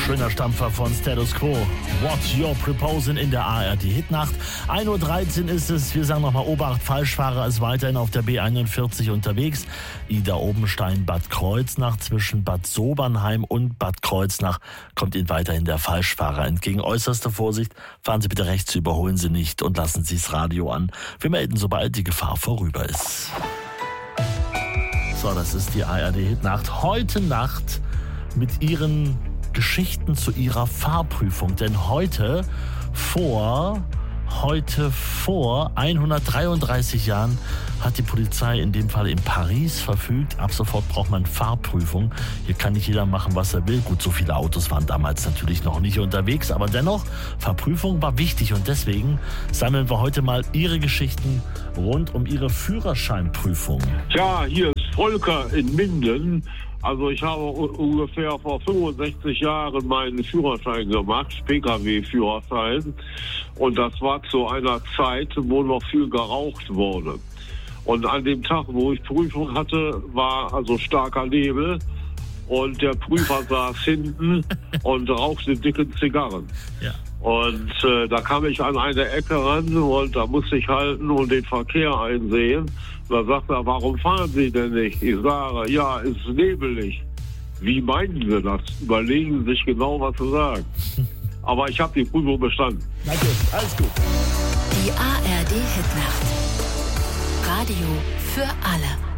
Schöner Stampfer von Status Quo. What You're Proposing in der ARD-Hitnacht. 1.13 Uhr ist es. Wir sagen nochmal Obacht, Falschfahrer ist weiterhin auf der B41 unterwegs. Ida Obenstein, Bad Kreuznach, zwischen Bad Sobernheim und Bad Kreuznach kommt Ihnen weiterhin der Falschfahrer entgegen. Äußerste Vorsicht, fahren Sie bitte rechts, überholen Sie nicht und lassen Sie das Radio an. Wir melden, sobald die Gefahr vorüber ist. So, das ist die ARD-Hitnacht. Heute Nacht mit Ihren Geschichten zu Ihrer Fahrprüfung. Denn heute vor 133 Jahren hat die Polizei in dem Fall in Paris verfügt, ab sofort braucht man Fahrprüfung. Hier kann nicht jeder machen, was er will. Gut, so viele Autos waren damals natürlich noch nicht unterwegs, aber dennoch, Fahrprüfung war wichtig und deswegen sammeln wir heute mal Ihre Geschichten rund um Ihre Führerscheinprüfung. Ja, hier ist Volker in Minden. Also ich habe ungefähr vor 65 Jahren meinen Führerschein gemacht, Pkw-Führerschein. Und das war zu einer Zeit, wo noch viel geraucht wurde. Und an dem Tag, wo ich Prüfung hatte, war also starker Nebel. Und der Prüfer saß hinten und rauchte dicke Zigarren. Ja. Und da kam ich an eine Ecke ran und da musste ich halten und den Verkehr einsehen. Da sagt er, warum fahren Sie denn nicht? Ich sage, ja, es ist nebelig. Wie meinen Sie das? Überlegen Sie sich genau, was Sie sagen. Aber ich habe die Prüfung bestanden. Danke, alles gut. Die ARD Hitnacht. Radio für alle.